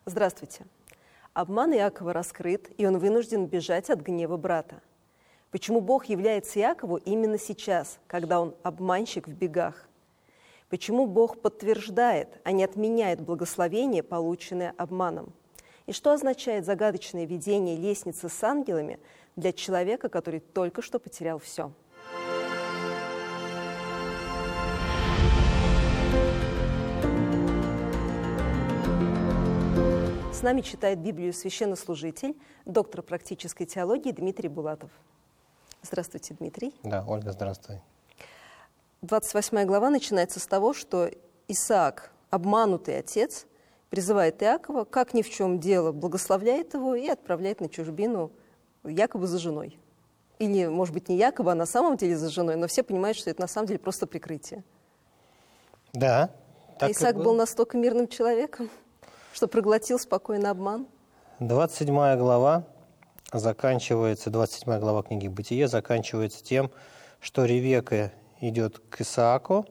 Здравствуйте. Обман Иакова раскрыт, и он вынужден бежать от гнева брата. Почему Бог является Иакову именно сейчас, когда он обманщик в бегах? Почему Бог подтверждает, а не отменяет благословение, полученное обманом? И что означает загадочное видение лестницы с ангелами для человека, который только что потерял все? С нами читает Библию священнослужитель, доктор практической теологии Дмитрий Булатов. Здравствуйте, Дмитрий. Да, Ольга, здравствуй. 28 глава начинается с того, что Исаак, обманутый отец, призывает Иакова, как ни в чем дело, благословляет его и отправляет на чужбину якобы за женой. Или, может быть, не якобы, а на самом деле за женой, но все понимают, что это на самом деле просто прикрытие. Да. А Исаак был настолько мирным человеком, что проглотил спокойно обман. 27 глава заканчивается, 27 глава книги «Бытие» заканчивается тем, что Ревекка идет к Исааку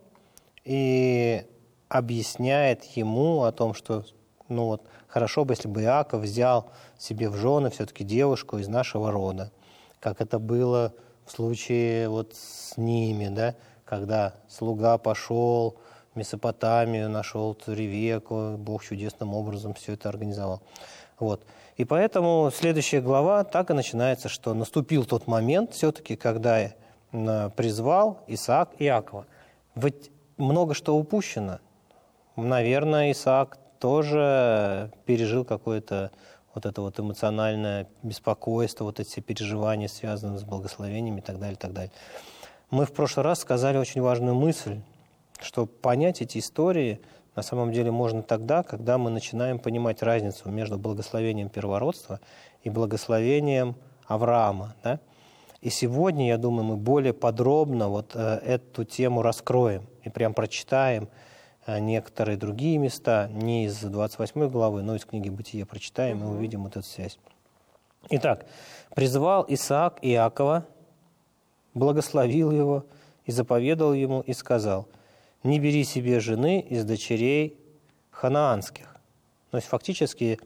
и объясняет ему о том, что хорошо бы, если бы Иаков взял себе в жены все-таки девушку из нашего рода, как это было в случае с ними, да, когда слуга пошел в Месопотамию, нашел Ревекку, Бог чудесным образом все это организовал. И поэтому следующая глава так и начинается, что наступил тот момент все-таки, когда призвал Исаак Иакова. Ведь много что упущено. Наверное, Исаак тоже пережил какое-то это эмоциональное беспокойство, эти все переживания, связанные с благословениями и так далее, и так далее. Мы в прошлый раз сказали очень важную мысль, что понять эти истории на самом деле можно тогда, когда мы начинаем понимать разницу между благословением первородства и благословением Авраама. Да? И сегодня, я думаю, мы более подробно эту тему раскроем и прям прочитаем некоторые другие места, не из 28 главы, но из книги «Бытие» прочитаем и увидим эту связь. Итак, призвал Исаак Иакова, благословил его и заповедал ему и сказал: «Не бери себе жены из дочерей ханаанских». То есть фактически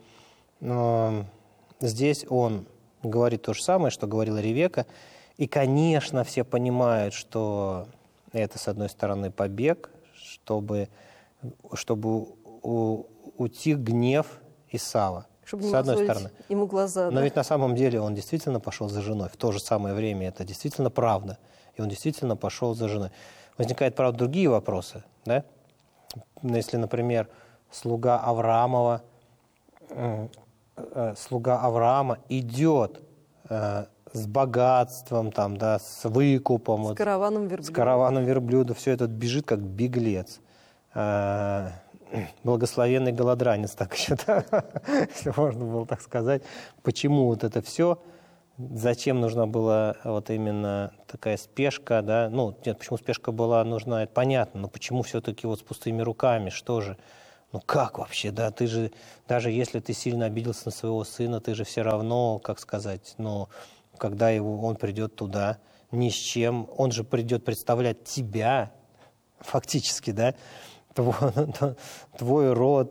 здесь он говорит то же самое, что говорила Ревекка. И, конечно, все понимают, что это, с одной стороны, побег, чтобы утих гнев Исава. Чтобы с одной стороны. Ему глаза. Но ведь на самом деле он действительно пошел за женой. В то же самое время это действительно правда. И он действительно пошел за женой. Возникают, правда, другие вопросы. Да? Если, например, слуга Авраама идет с богатством, с выкупом, с караваном верблюда, все это бежит как беглец. Благословенный голодранец, так еще, если можно было так сказать. Почему это все? Зачем нужна была именно такая спешка? Да? Почему спешка была нужна, это понятно, но почему все-таки с пустыми руками? Что же? Как вообще, да? Ты же, даже если ты сильно обиделся на своего сына, ты же все равно, когда он придет туда, ни с чем, он же придет представлять тебя, фактически, да? Твой род,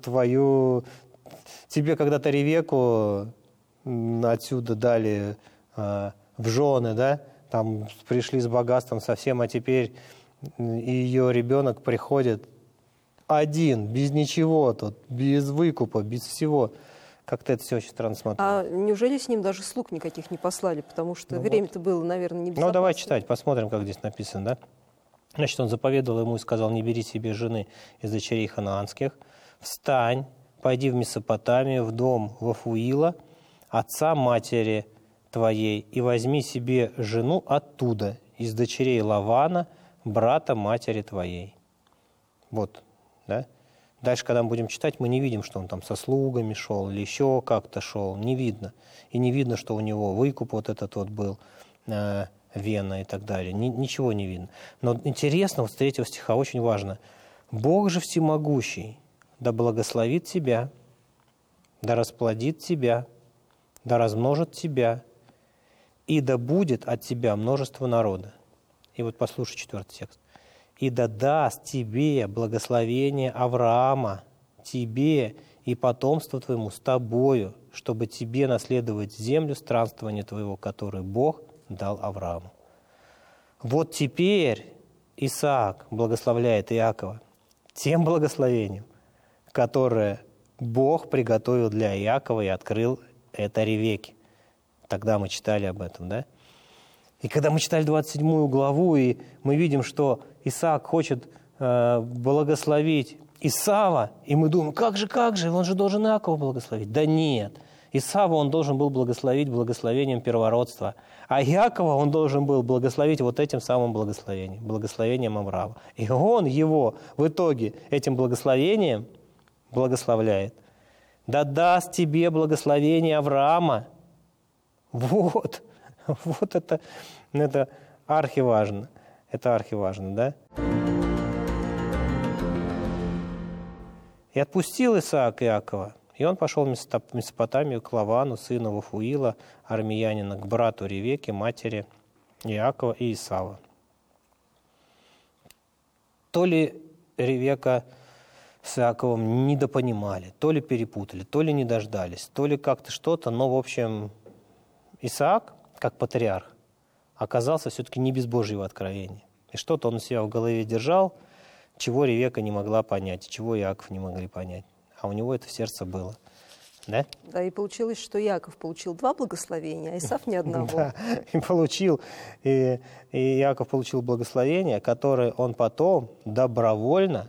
Тебе когда-то Ревекку отсюда дали в жены, да? Там пришли с богатством совсем, а теперь ее ребенок приходит один, без ничего тут, без выкупа, без всего. Как-то это все очень странно смотрится. А неужели с ним даже слуг никаких не послали? Потому что время-то было, наверное, небезопасно. Давай читать, посмотрим, как здесь написано, да? Значит, он заповедовал ему и сказал: «Не бери себе жены из дочерей ханаанских. Встань, пойди в Месопотамию, в дом Вафуила, отца матери твоей, и возьми себе жену оттуда, из дочерей Лавана, брата матери твоей». Да? Дальше, когда мы будем читать, мы не видим, что он там со слугами шел или еще как-то шел. Не видно. И не видно, что у него выкуп был, Вена и так далее. Ничего не видно. Но интересно, с 3 стиха очень важно. «Бог же всемогущий, да благословит тебя, да расплодит тебя, да размножит тебя, и да будет от тебя множество народа». И послушай 4 текст. «И да даст тебе благословение Авраама, тебе и потомству твоему с тобою, чтобы тебе наследовать землю странствования твоего, которую Бог дал Аврааму». Вот теперь Исаак благословляет Иакова тем благословением, которое Бог приготовил для Иакова и открыл это Ревекке. Тогда мы читали об этом, да? И когда мы читали 27 главу, и мы видим, что Исаак хочет благословить Исава, и мы думаем, как же, он же должен Иакова благословить. Да нет, Исава он должен был благословить благословением первородства, а Иакова он должен был благословить вот этим самым благословением, благословением Авраама. И он его в итоге этим благословением благословляет. «Да даст тебе благословение Авраама». Вот это архиважно. Это архиважно, да? «И отпустил Исаак Иакова, и он пошел в Месопотамию к Лавану, сыну Вафуила, армиянина, к брату Ревекке, матери Иакова и Исава». То ли Ревекка с Иаковом недопонимали, то ли перепутали, то ли не дождались, то ли как-то что-то, но, в общем, Исаак, как патриарх, оказался все-таки не без Божьего откровения. И что-то он у себя в голове держал, чего Ревекка не могла понять, чего Иаков не могли понять. А у него это в сердце было. Да? Да, и получилось, что Иаков получил 2 благословения, а Исав ни одного. Да, и Иаков получил благословение, которое он потом добровольно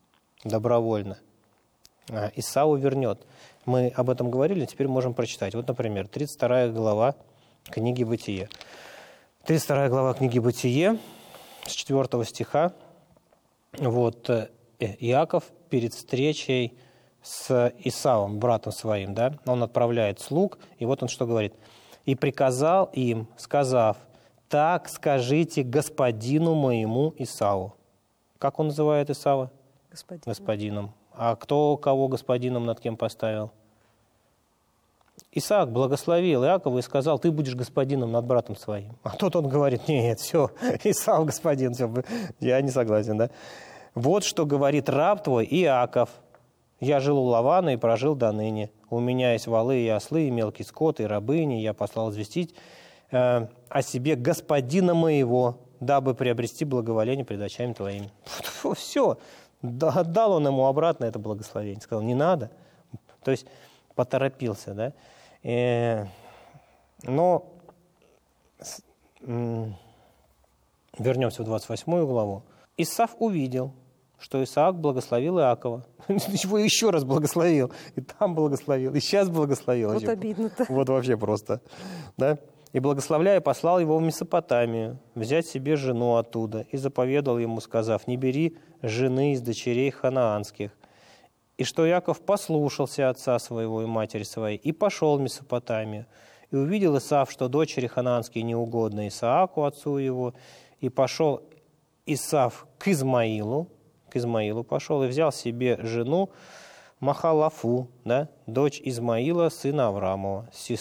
Исаву вернет. Мы об этом говорили, теперь можем прочитать. Вот, например, 32 глава книги «Бытие». 32 глава книги «Бытие», с 4 стиха. Вот Иаков перед встречей с Исавом, братом своим, да, он отправляет слуг, и вот он что говорит. «И приказал им, сказав, так скажите господину моему Исаву». Как он называет Исава? Господином. А кто кого господином над кем поставил? Исаак благословил Иакова и сказал, ты будешь господином над братом своим. А тут он говорит, нет, все, Исав господин, все, я не согласен, да? Вот что говорит раб твой Иаков. Я жил у Лавана и прожил до ныне. У меня есть валы и ослы, и мелкий скот, и рабыни. Я послал известить о себе господина моего, дабы приобрести благоволение пред очами твоими. Все. Отдал он ему обратно это благословение. Сказал, не надо. То есть поторопился, да? Но вернемся в 28 главу. Исав увидел, что Исаак благословил Иакова. Его еще раз благословил. И там благословил, и сейчас благословил. Вот обидно-то. Вот вообще просто. Да? И благословляя, послал его в Месопотамию, взять себе жену оттуда, и заповедал ему, сказав, не бери жены из дочерей ханаанских. И что Иаков послушался отца своего и матери своей, и пошел в Месопотамию. И увидел Исав, что дочери ханаанские неугодны Исааку, отцу его, и пошел Исав к Измаилу пошел, и взял себе жену Махалафу, да, дочь Измаила, сына Авраамова,